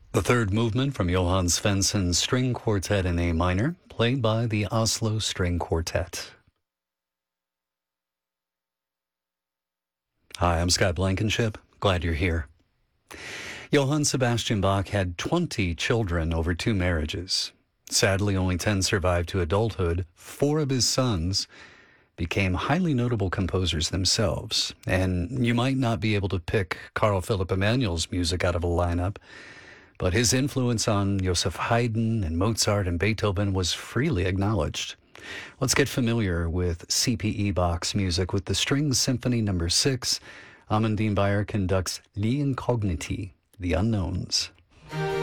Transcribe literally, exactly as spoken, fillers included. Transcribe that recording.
The third movement from Johann Svensson's String Quartet in A minor, played by the Oslo String Quartet. Hi, I'm Scott Blankenship. Glad you're here. Johann Sebastian Bach had twenty children over two marriages. Sadly, only ten survived to adulthood. Four of his sons became highly notable composers themselves. And you might not be able to pick Carl Philipp Emanuel's music out of a lineup, but his influence on Joseph Haydn and Mozart and Beethoven was freely acknowledged. Let's get familiar with C P E Bach's music with the String Symphony Number six. Amandine Bayer conducts Gli Incogniti, The Unknowns.